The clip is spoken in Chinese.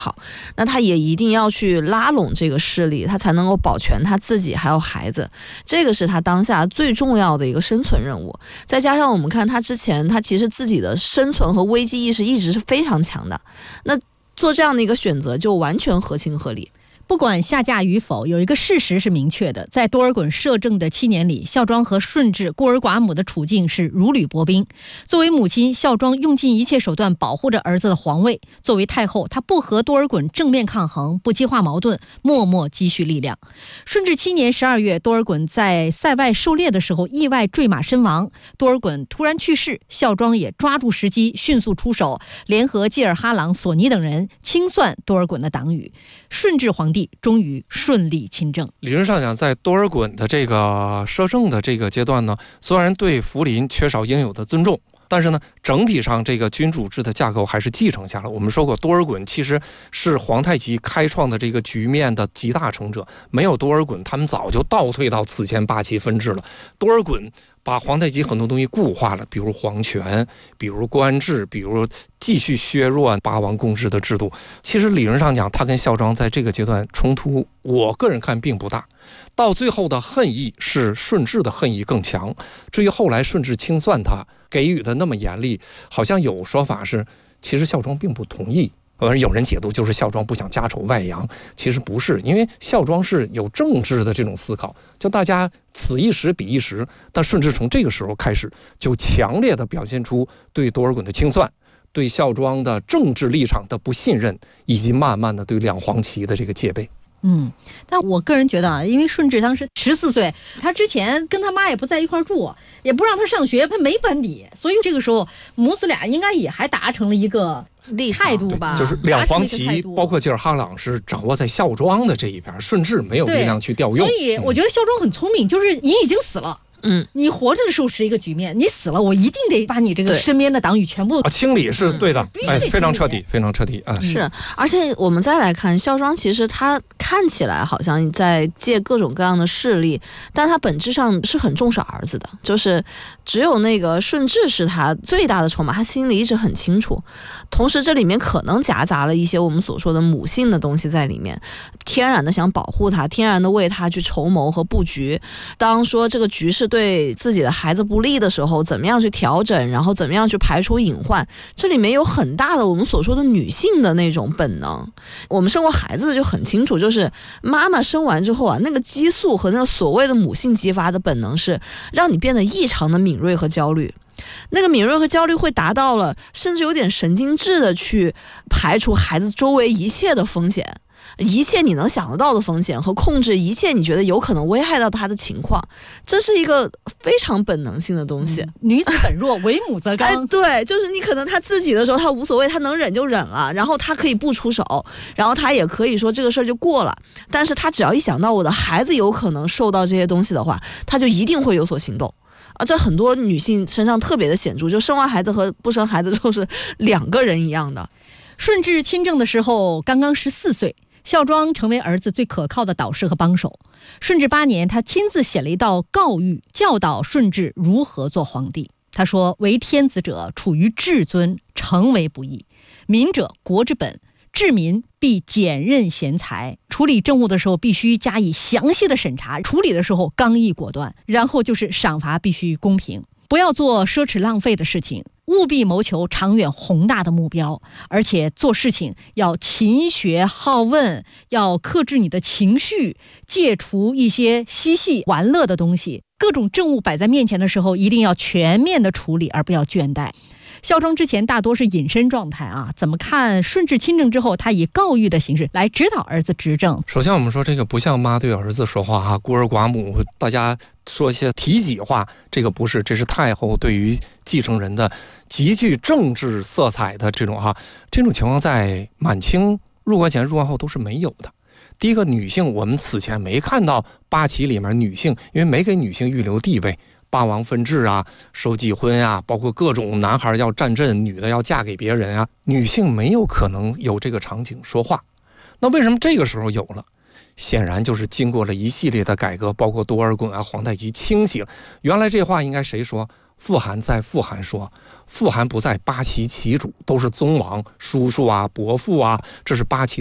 好，那他也一定要去拉拢这个势力，他才能够保全他自己还有孩子，这个是他当下最重要的一个生存任务。再加上我们看他之前，他其实自己的生存和危机意识一直是非常强的，那做这样的一个选择就完全合情合理。 不管下嫁与否，有一个事实是明确的，在多尔衮摄政的7年里，孝庄和顺治孤儿寡母的处境是如履薄冰。作为母亲，孝庄用尽一切手段保护着儿子的皇位；作为太后，她不和多尔衮正面抗衡，不激化矛盾，默默积蓄力量。顺治7年12月，多尔衮在塞外狩猎的时候意外坠马身亡，多尔衮突然去世，孝庄也抓住时机，迅速出手，联合济尔哈朗、索尼等人清算多尔衮的党羽。顺治皇帝终于顺利亲政。 理论上讲，在多尔衮的这个摄政的这个阶段呢，虽然对福临缺少应有的尊重，但是呢，整体上这个君主制的架构还是继承下来。我们说过，多尔衮其实是皇太极开创的这个局面的集大成者，没有多尔衮，他们早就倒退到此前8旗分治了。多尔衮把皇太极很多东西固化了，比如皇权，比如官制，比如继续削弱八王共治的制度。其实理论上讲，他跟孝庄在这个阶段冲突，我个人看并不大。到最后的恨意是顺治的恨意更强。至于后来顺治清算他，给予的那么严厉，好像有说法是，其实孝庄并不同意。有人解读就是孝庄不想家丑外扬，其实不是，因为孝庄是有政治的这种思考，就大家此一时彼一时。但顺治从这个时候开始，就强烈的表现出对多尔衮的清算，对孝庄的政治立场的不信任，以及慢慢的对两黄旗的这个戒备。 但我个人觉得啊，因为顺治当时14岁，他之前跟他妈也不在一块住，也不让他上学，他没班底，所以这个时候母子俩应该也还达成了一个态度吧， 就是两黄旗，包括济尔哈朗是掌握在孝庄的这一边，顺治没有力量去调用。 所以我觉得孝庄很聪明，就是你已经死了。你活着的时候是一个局面，你死了，我一定得把你这个身边的党羽全部清理，是对的，非常彻底，非常彻底啊！ 是，而且我们再来看孝庄，其实他看起来好像在借各种各样的势力，但他本质上是很重视儿子的，就是只有那个顺治是他最大的筹码，他心里一直很清楚。同时，这里面可能夹杂了一些我们所说的母性的东西在里面，天然的想保护他，天然的为他去筹谋和布局。当说这个局势对自己的孩子不利的时候，怎么样去调整，然后怎么样去排除隐患，这里面有很大的我们所说的女性的那种本能。我们生过孩子的就很清楚，就是妈妈生完之后啊，那个激素和那个所谓的母性激发的本能是让你变得异常的敏锐和焦虑。那个敏锐和焦虑会达到了甚至有点神经质的去排除孩子周围一切的风险，一切你能想得到的风险，和控制一切你觉得有可能危害到他的情况，这是一个非常本能性的东西。 女子本弱，为母则刚。 对，就是你可能他自己的时候他无所谓，他能忍就忍了，然后他可以不出手，然后他也可以说这个事儿就过了。但是他只要一想到我的孩子有可能受到这些东西的话，他就一定会有所行动。这很多女性身上特别的显著，就生完孩子和不生孩子就是两个人一样的。 顺治亲政的时候刚刚14岁，孝庄成为儿子最可靠的导师和帮手。顺治8年，他亲自写了一道告谕，教导顺治如何做皇帝。他说：为天子者，处于至尊，诚为不易。民者，国之本。治民必简任贤才，处理政务的时候必须加以详细的审查，处理的时候刚毅果断，然后就是赏罚必须公平，不要做奢侈浪费的事情，务必谋求长远宏大的目标，而且做事情要勤学好问，要克制你的情绪，戒除一些嬉戏玩乐的东西。各种政务摆在面前的时候，一定要全面的处理，而不要倦怠。孝庄之前大多是隐身状态啊，怎么看顺治亲政之后，他以告谕的形式来指导儿子执政？ 首先我们说这个不像妈对儿子说话啊，孤儿寡母大家说一些体己话，这个不是，这是太后对于继承人的极具政治色彩的这种这种情况在满清入关前入关后都是没有的。第一个，女性我们此前没看到8旗里面女性，因为没给女性预留地位，八王分治啊，收继婚啊，包括各种男孩要战阵，女的要嫁给别人啊，女性没有可能有这个场景说话。那为什么这个时候有了？显然就是经过了一系列的改革，包括多尔衮啊、皇太极清洗了。原来这话应该谁说？ 富含在富含说，富含不在八旗旗主，都是宗王、叔叔啊、伯父啊，这是八旗